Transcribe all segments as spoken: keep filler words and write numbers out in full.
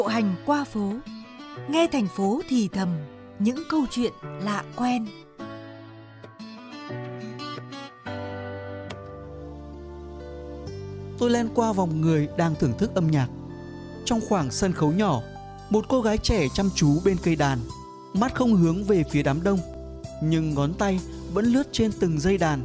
Bộ hành qua phố, nghe thành phố thì thầm những câu chuyện lạ quen. Tôi len qua vòng người đang thưởng thức âm nhạc. Trong khoảng sân khấu nhỏ, một cô gái trẻ chăm chú bên cây đàn, mắt không hướng về phía đám đông, nhưng ngón tay vẫn lướt trên từng dây đàn.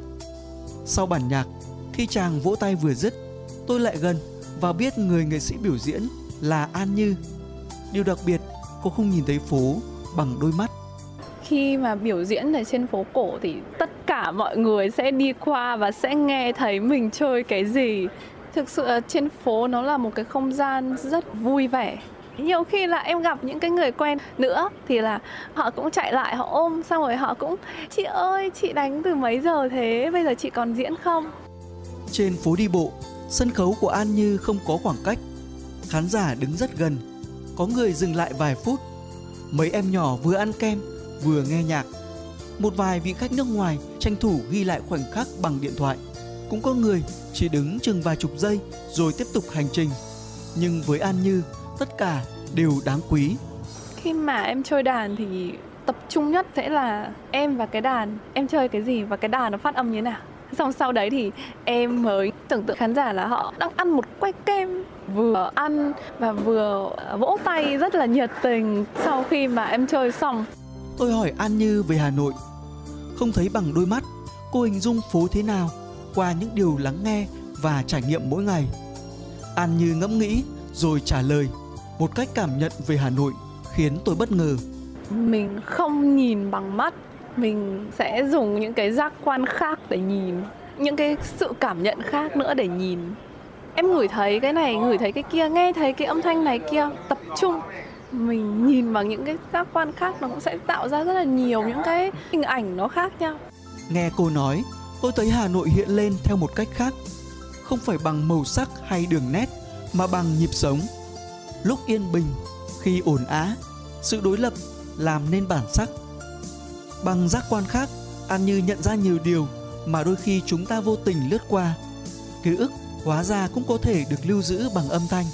Sau bản nhạc, khi chàng vỗ tay vừa dứt, tôi lại gần và biết người nghệ sĩ biểu diễn là An Như. Điều đặc biệt, cô không nhìn thấy phố bằng đôi mắt. Khi mà biểu diễn ở trên phố cổ thì tất cả mọi người sẽ đi qua và sẽ nghe thấy mình chơi cái gì. Thực sự trên phố nó là một cái không gian rất vui vẻ. Nhiều khi là em gặp những cái người quen nữa thì là họ cũng chạy lại, họ ôm xong rồi họ cũng: "Chị ơi, chị đánh từ mấy giờ thế? Bây giờ chị còn diễn không?" Trên phố đi bộ, sân khấu của An Như không có khoảng cách. Khán giả đứng rất gần, có người dừng lại vài phút. Mấy em nhỏ vừa ăn kem, vừa nghe nhạc. Một vài vị khách nước ngoài tranh thủ ghi lại khoảnh khắc bằng điện thoại. Cũng có người chỉ đứng chừng vài chục giây rồi tiếp tục hành trình. Nhưng với An Như, tất cả đều đáng quý. Khi mà em chơi đàn thì tập trung nhất sẽ là em và cái đàn. Em chơi cái gì và cái đàn nó phát âm như thế nào. Xong sau đấy thì em mới tưởng tượng khán giả là họ đang ăn một que kem, vừa ăn và vừa vỗ tay rất là nhiệt tình sau khi mà em chơi xong. Tôi hỏi An Như về Hà Nội. Không thấy bằng đôi mắt, cô hình dung phố thế nào qua những điều lắng nghe và trải nghiệm mỗi ngày. An Như ngẫm nghĩ rồi trả lời một cách cảm nhận về Hà Nội khiến tôi bất ngờ. Mình không nhìn bằng mắt, mình sẽ dùng những cái giác quan khác để nhìn, những cái sự cảm nhận khác nữa để nhìn. Em ngửi thấy cái này, ngửi thấy cái kia, nghe thấy cái âm thanh này kia, tập trung. Mình nhìn bằng những cái giác quan khác nó cũng sẽ tạo ra rất là nhiều những cái hình ảnh nó khác nhau. Nghe cô nói, tôi thấy Hà Nội hiện lên theo một cách khác. Không phải bằng màu sắc hay đường nét, mà bằng nhịp sống. Lúc yên bình, khi ồn ào, sự đối lập làm nên bản sắc. Bằng giác quan khác, An Như nhận ra nhiều điều mà đôi khi chúng ta vô tình lướt qua. Ký ức hóa ra cũng có thể được lưu giữ bằng âm thanh.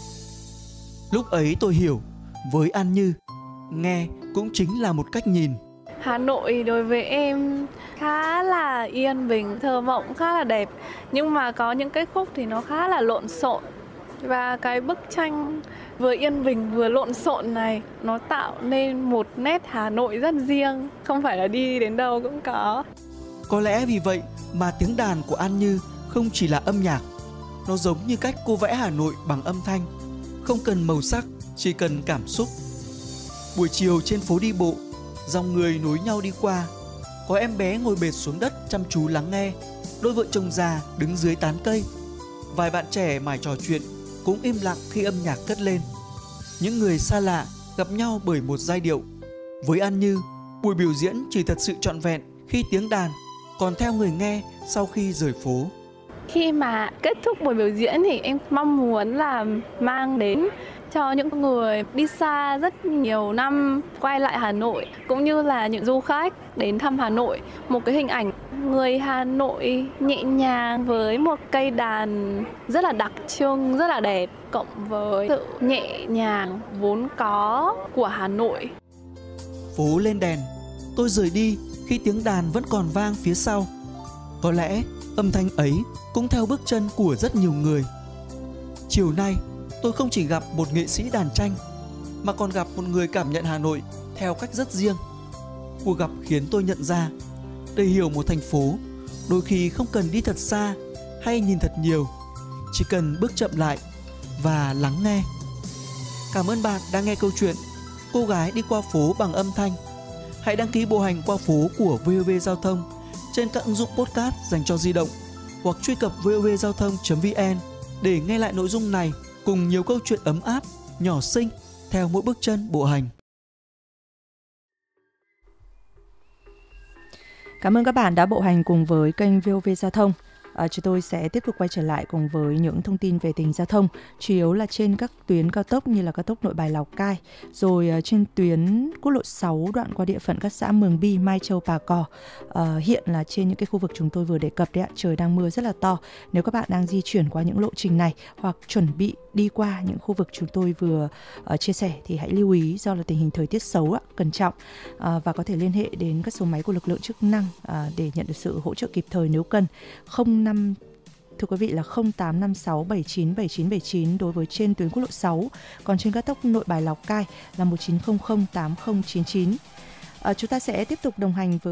Lúc ấy tôi hiểu, với An Như, nghe cũng chính là một cách nhìn. Hà Nội đối với em khá là yên bình, thơ mộng, khá là đẹp. Nhưng mà có những cái khúc thì nó khá là lộn xộn. Và cái bức tranh vừa yên bình vừa lộn xộn này nó tạo nên một nét Hà Nội rất riêng. Không phải là đi đến đâu cũng có. Có lẽ vì vậy mà tiếng đàn của An Như không chỉ là âm nhạc. Nó giống như cách cô vẽ Hà Nội bằng âm thanh. Không cần màu sắc, chỉ cần cảm xúc. Buổi chiều trên phố đi bộ, dòng người nối nhau đi qua. Có em bé ngồi bệt xuống đất chăm chú lắng nghe. Đôi vợ chồng già đứng dưới tán cây. Vài bạn trẻ mải trò chuyện cũng im lặng khi âm nhạc cất lên. Những người xa lạ gặp nhau bởi một giai điệu. Với An Như, buổi biểu diễn chỉ thật sự trọn vẹn khi tiếng đàn còn theo người nghe sau khi rời phố. Khi mà kết thúc buổi biểu diễn thì em mong muốn là mang đến cho những người đi xa rất nhiều năm quay lại Hà Nội, cũng như là những du khách đến thăm Hà Nội, một cái hình ảnh người Hà Nội nhẹ nhàng với một cây đàn rất là đặc trưng, rất là đẹp, cộng với sự nhẹ nhàng vốn có của Hà Nội. Phố lên đèn, tôi rời đi khi tiếng đàn vẫn còn vang phía sau. Có lẽ âm thanh ấy cũng theo bước chân của rất nhiều người. Chiều nay, tôi không chỉ gặp một nghệ sĩ đàn tranh, mà còn gặp một người cảm nhận Hà Nội theo cách rất riêng. Cuộc gặp khiến tôi nhận ra, để hiểu một thành phố, đôi khi không cần đi thật xa hay nhìn thật nhiều, chỉ cần bước chậm lại và lắng nghe. Cảm ơn bạn đang nghe câu chuyện Cô gái đi qua phố bằng âm thanh. Hãy đăng ký bộ hành qua phố của vê o vê Giao thông trên các ứng dụng podcast dành cho di động, hoặc truy cập vê o vê giao thông chấm vn để nghe lại nội dung này cùng nhiều câu chuyện ấm áp, nhỏ xinh theo mỗi bước chân bộ hành. Cảm ơn các bạn đã bộ hành cùng với kênh vê o vê Giao thông. À, chúng tôi sẽ tiếp tục quay trở lại cùng với những thông tin về tình hình giao thông, chủ yếu là trên các tuyến cao tốc như là cao tốc Nội Bài Lào Cai, rồi uh, trên tuyến quốc lộ sáu đoạn qua địa phận các xã Mường Bi, Mai Châu, Pà Cò. Uh, hiện là trên những cái khu vực chúng tôi vừa đề cập đấy ạ, trời đang mưa rất là to. Nếu các bạn đang di chuyển qua những lộ trình này hoặc chuẩn bị đi qua những khu vực chúng tôi vừa uh, chia sẻ thì hãy lưu ý, do là tình hình thời tiết xấu ạ, cẩn trọng uh, và có thể liên hệ đến các số máy của lực lượng chức năng uh, để nhận được sự hỗ trợ kịp thời nếu cần. không năm Thưa quý vị là không tám năm sáu bảy chín bảy chín bảy chín đối với trên tuyến quốc lộ sáu, còn trên cao tốc Nội Bài Lào Cai là một chín không không tám không chín chín. À, chúng ta sẽ tiếp tục đồng hành với